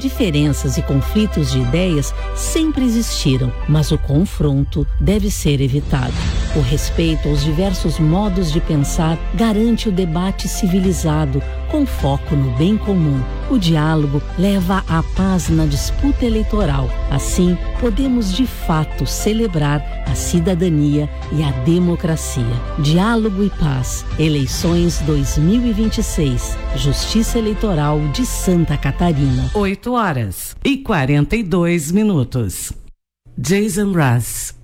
Diferenças e conflitos de ideias sempre existiram, mas o confronto deve ser evitado. O respeito aos diversos modos de pensar garante o debate civilizado, com foco no bem comum. O diálogo leva à paz na disputa eleitoral. Assim, podemos de fato celebrar a cidadania e a democracia. Diálogo e paz. Eleições 2026. Justiça Eleitoral de Santa Catarina. 8h42. Jason Mraz.